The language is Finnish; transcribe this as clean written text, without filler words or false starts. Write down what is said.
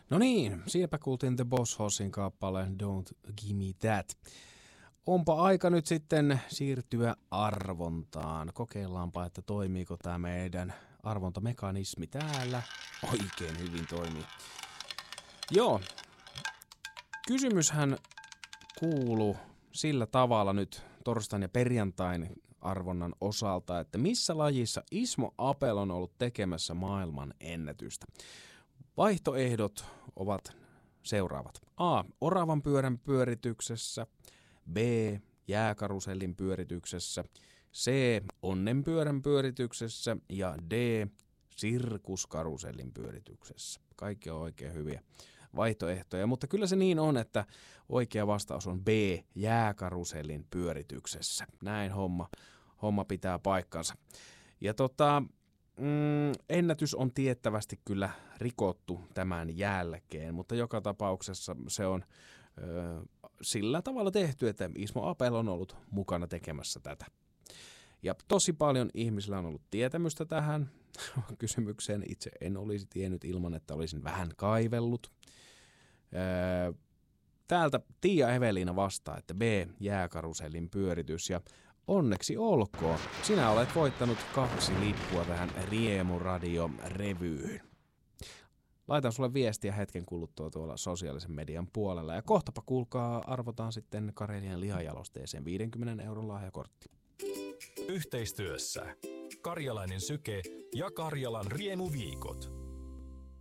No niin, siinäpä kuultiin The Boss Hossin kappale Don't Gimme That. Onpa aika nyt sitten siirtyä arvontaan. Kokeillaanpa, että toimiiko tämä meidän arvontamekanismi täällä. Oikein hyvin toimii. Joo, kysymyshän kuuluu sillä tavalla nyt torstain ja perjantain arvonnan osalta, että missä lajissa Ismo Apel on ollut tekemässä maailman ennätystä. Vaihtoehdot ovat seuraavat. A. Oravan pyörän pyörityksessä. B. Jääkarusellin pyörityksessä. C. Onnenpyörän pyörityksessä. Ja D. Sirkuskarusellin pyörityksessä. Kaikki on oikein hyviä vaihtoehtoja, mutta kyllä se niin on, että oikea vastaus on B. Jääkarusellin pyörityksessä. Näin homma pitää paikkansa. Ja ennätys on tiettävästi kyllä rikottu tämän jälkeen, mutta joka tapauksessa se on sillä tavalla tehty, että Ismo Apel on ollut mukana tekemässä tätä. Ja tosi paljon ihmisillä on ollut tietämystä tähän kysymykseen. Itse en olisi tiennyt ilman, että olisin vähän kaivellut. Täältä Tiia Eveliina vastaa, että B. Jääkarusellin pyöritys ja onneksi olkoon. Sinä olet voittanut 2 lippua tähän Riemuradio-revyyn. Laitan sulle viestiä hetken kuluttua tuolla sosiaalisen median puolella. Ja kohtapa kuulkaa, arvotaan sitten Karelian lihajalosteeseen 50 € lahjakortti. Yhteistyössä Karjalainen Syke ja Karjalan Riemuviikot.